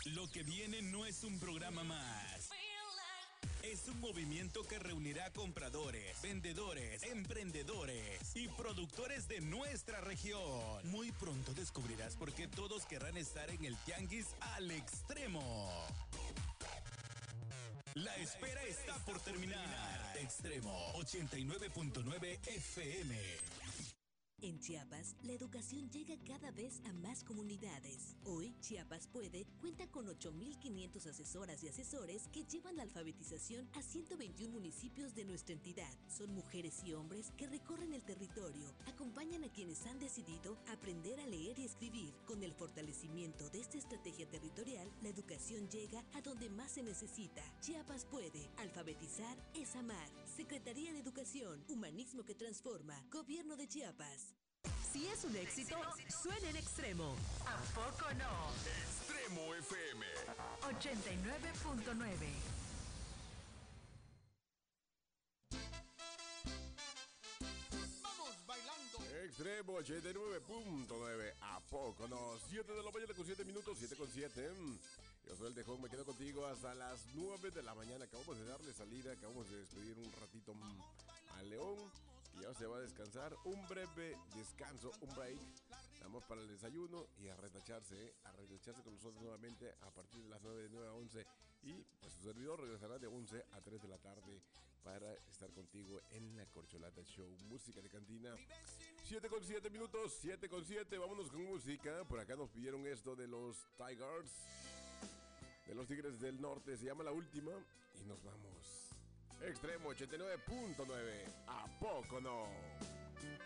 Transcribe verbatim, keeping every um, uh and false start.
Lo que viene no es un programa más. Es un movimiento que reunirá compradores, vendedores, emprendedores y productores de nuestra región. Muy pronto descubrirás por qué todos querrán estar en el Tianguis al extremo. La espera está por terminar. Extremo ochenta y nueve punto nueve F M. En Chiapas, la educación llega cada vez a más comunidades. Hoy, Chiapas Puede cuenta con ocho mil quinientos asesoras y asesores que llevan la alfabetización a ciento veintiún municipios de nuestra entidad. Son mujeres y hombres que recorren el territorio, acompañan a quienes han decidido aprender a leer y escribir. Con el fortalecimiento de esta estrategia territorial, la educación llega a donde más se necesita. Chiapas Puede. Alfabetizar es amar. Secretaría de Educación, Humanismo que Transforma, Gobierno de Chiapas. Si es un éxito, suena en Extremo. ¿A poco no? Extremo F M ochenta y nueve punto nueve. Vamos bailando. Extremo ochenta y nueve punto nueve. ¿A poco no? siete de la mañana con siete minutos, siete con siete. Yo soy el Tejón, me quedo contigo hasta las nueve de la mañana. Acabamos de darle salida, acabamos de despedir un ratito a León. Y ya se va a descansar, un breve descanso, un break. Damos para el desayuno y a retacharse, ¿eh? a retacharse con nosotros nuevamente a partir de las nueve, de nueve a once. Y pues su servidor regresará de once a tres de la tarde para estar contigo en la Corcholata Show, música de cantina. siete con siete minutos, siete con siete, vámonos con música. Por acá nos pidieron esto de los Tigers, de los Tigres del Norte, se llama La Última y nos vamos. Extremo ochenta y nueve punto nueve. ¿A poco no?